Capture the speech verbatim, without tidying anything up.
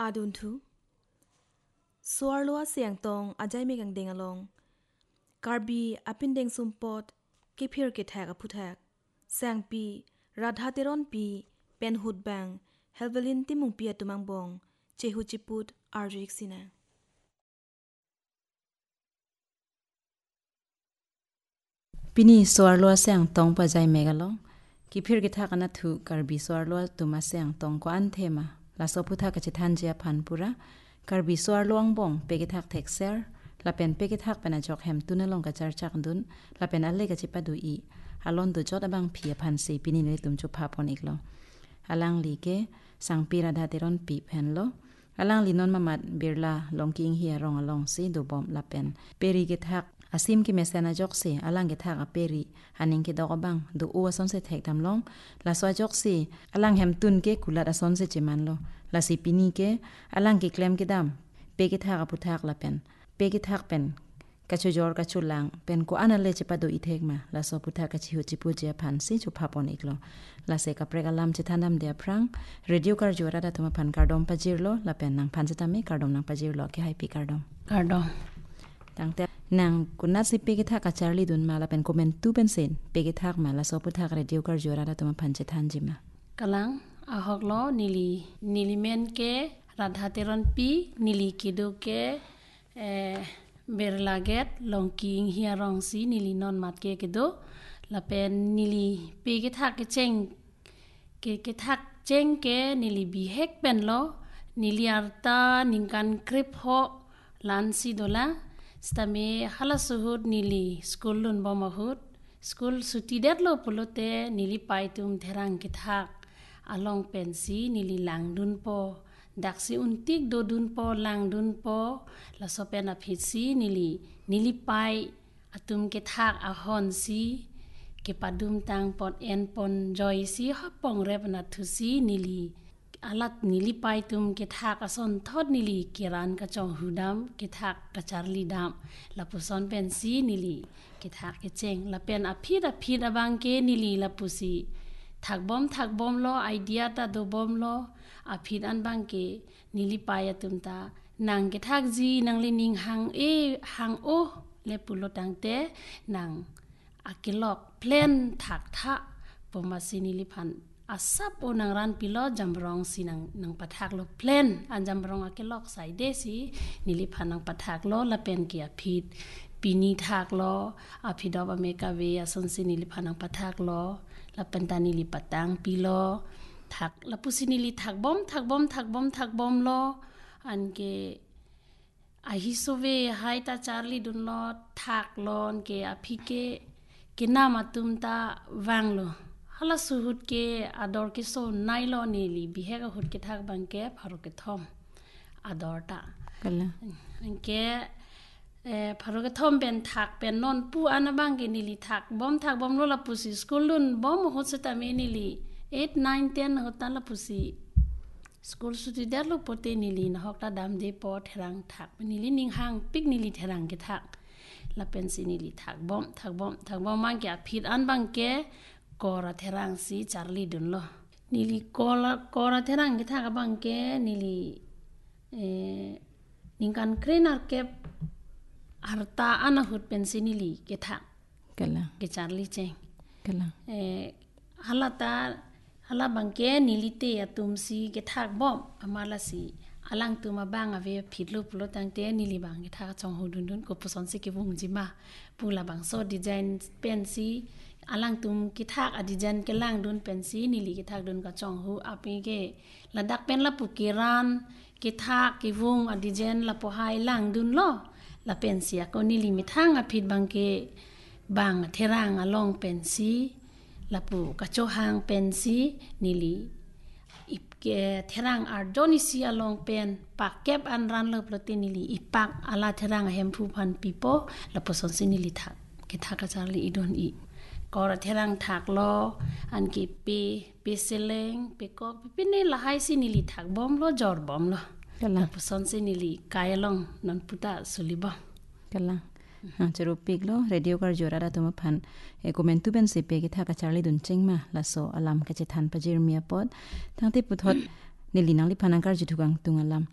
อาดุนทูสวาร์ลัวเสียงตองอาใจไม่กังเดงอลองการบีอปินเดงซุมปอดกิพิร์กิแทกอพุแทกแสงปีรัดฮาเตรอนปีเป็นหุดแบงเฮลเวลินติมุงปีตุมังบองเจหุจิปุดอาร์จิกซินาปีนี้สวาร์ลัวเสียงตองปะใจเมกะลองกิพิร์กิแทกอนัทุการบีสวาร์ลัวตุมาเสียงตองกว่าอันเทมาลาโซพุทากะจิทันเจียพันปุระการบีสวาร์ลวงบองเปกิทักเท็กเซอร์ลาเป็นเปกิทักเป็นอาจอกแฮมตุนลงกะจาร์จักดุนลาเป็นอัลเลกะจิปะดูอีฮาลอนดูจอดบังเพียพันสีปีนี้เลยตุมจุพาพอนอีกลอฮาลังลีเกสังปีราดาเตรอนปีเพนโลฮาลังลีนอนมามัดเบิร์ลาลงกิงเฮียรองอลองซีดูบอมลาเป็นเปริกิทักอาซิมกิเมเซนาจอกซีฮาลังกิทักอเปริฮันิงกิดอกบังดูอัวซอนเซเทกทำลงลาสวาจอกซีฮาลังแฮมตุนเกกุลาดาซอนเซจิมันโลลาสิปีนี้เกฮาลังกิเคลมกิดามเปกิทักอพุทักลาเป็นเปกิทักเป็นกะชูจอร์กะชูลังเป็นกูอันเลจิปะดูอีเทกมาลาโซพุทากะชิหุจิปุเจียพันสิจุพาปอนอีกโลลาเซกะเปรกะลัมจิทันดัมเดียพรังเรดิโอการจูราดาตุมาพันการดอมปะจิรโลลาเป็นนางพันจิตามิการดอมนางปะจิรโลเกไฮปีการดอมการดอมตั้งแต่นางกุนัดสิเปกิทักกะจาร์ลีดุนมาลาเป็นคอมเมนต์ตูเป็นเซนเปกิทักมาลาโซพุทากะเรดิโอการจูราดาตุมาพันจิทันจิมากะลังอะฮอกโลนิลีนิลิเมนเกรัฐาเตรอนปีนิลีกิโดเกเอเบรลาเกตลงกิงเฮียรองซีนิลีนอนมัดเกกิโดละเป็นนิลีเปกิทักเกเจงเกเกทักเจงเกนิลีบีเฮกเป็นโลนิลีอาร์ตานิงกันคริปโฮลันซีโดลาสตาเมฮัลสุฮุดนิลีสกูลลุนบอมฮุดสกูลสุติเดตโลปุโลเตนิลีไปตุมเทรังกิทักอลองเป็นซีนิลีลังดุนโปดักซีอุนติกโดดุนโปลังดุนโปละโซเป็นอภิซีนิลีนิลิไปอตุมเกทักอหอนซีเกปาดุมตังปอดเอ็นปอนจอยซีฮับปองเรบนัทุซีนิลีอลัดนิลิไปตุมเกทักอซอนทอดนิลีเกรันกะจองหูดามเกทักกะจาร์ลีดามละปุซอนเป็นซีนิลีเกทักเกเจงละเป็นอภิดอภิดอบังเกนิลีละปุซีทักบอมทักบอมโลไอเดียตาโดบอมโลอภิดอันบังเกนิลิปายตุมตานางเกทักจีนางลินิงหังเอหังโอเลปุโลตังเตนางอากิลอกเพลนทักทะปมาสินิลิพันอาซับโอนางรันปิโลจัมบรองสินางนางปะทักโลเพลนอันจัมบรองอากิลอกใส่เดสินิลิพันนางปะทักโลละเป็นเกียภิดปีนีทักโลอภิดอบอเมกาเวอสนสินิลิพันนางปะทักโลละเป็นตานิลิปะตังปิโลทักละปุสินิลิทักบอมทักบอมทักบอมทักบอมโลอันเกอาฮิโซเวไฮตาจาร์ลีดุนโลทักโลนเกอภิเกเกนามาตุมตาวังโลฮัลสุฮุดเกอดอร์เกโซไนโลเนลีบิเฮกฮุดเกทักบังเกพารุเกทอมอดอร์ตากัลละอันเกเอ่อพารุเกทอมเป็นทักเป็นนอนปูอันบังเกนิลิทักบอมทักบอมโลละปุสิสกุลลุนบอมโหสตาเมนิลีeight nine ten hotan la pusi school suti dar lo pote nili na hokta dam de po therang thak nili ning hang pik nili therang ke thak la pensi nili thak bom thak bom thak bom mang ke phit an bang ke kora therang si charli dun lo nili kola kora therang ke thak bang ke nili e ningkan krenar ke harta ana hut pensi nili ke thak kala ke charli che kala e halata hala bangke nilite atum si ke thak bom amala si alang tuma bang ave phitlu pulo tangte nili bang ke thak chong hodun dun ko poson si ke bung jima pula bang so design pen si alang tum ke thak a design ke lang dun pen si nili ke thak dun ka chong hu api ke ladak pen la pukiran ke thak ke wung a design la po hai lang dun lo la pen si ko nili mi thang a phit bang ke bang therang along pen si lapu kacho hang pen si nili ipke therang ar donisi along pen pak kep an ran lo plotin nili ipak ala therang hem phu phan pipo lapu son si nili thak ke thak ka charli idon i kor therang thak lo an ki pe pe seleng pe ko pe ne la hai si nili thak bom lo jor bom lo lapu son si nili kailong non puta suliba kala ha cherupik lo radio kar jorara tuma phan e comment ben se pe ki tha ka charli dun chengma la so alam ka che than pajir mia pot thangte puthot nili nangli phanang kar jithugang tungalam